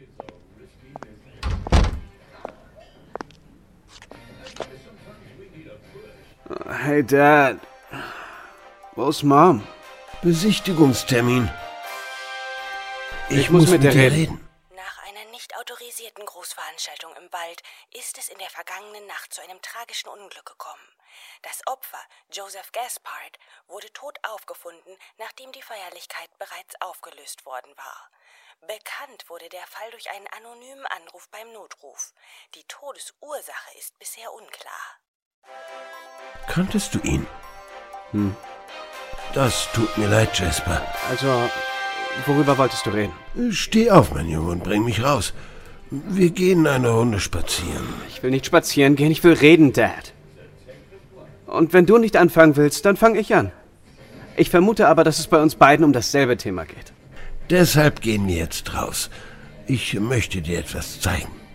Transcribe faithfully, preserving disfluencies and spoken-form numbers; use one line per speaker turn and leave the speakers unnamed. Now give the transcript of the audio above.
Hey, Dad. Wo ist Mom?
Besichtigungstermin. Ich,
ich muss, muss mit dir reden. reden.
Nach einer nicht autorisierten Großveranstaltung im Wald ist es in der vergangenen Nacht zu einem tragischen Unglück gekommen. Das Opfer, Joseph Gaspard, wurde tot aufgefunden, nachdem die Feierlichkeit bereits aufgelöst worden war. Bekannt wurde der Fall durch einen anonymen Anruf beim Notruf. Die Todesursache ist bisher unklar.
Kanntest du ihn?
Hm.
Das tut mir leid, Jasper.
Also, worüber wolltest du reden?
Steh auf, mein Junge, und bring mich raus. Wir gehen eine Runde spazieren.
Ich will nicht spazieren gehen, ich will reden, Dad. Und wenn du nicht anfangen willst, dann fange ich an. Ich vermute aber, dass es bei uns beiden um dasselbe Thema geht.
Deshalb gehen wir jetzt raus. Ich möchte dir etwas zeigen.